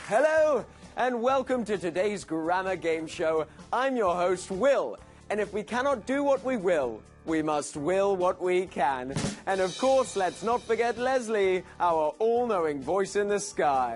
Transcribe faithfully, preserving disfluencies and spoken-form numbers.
Hello, and welcome to today's grammar game show. I'm your host, Will, and if we cannot do what we will, we must will what we can. And of course, let's not forget Leslie, our all-knowing voice in the sky.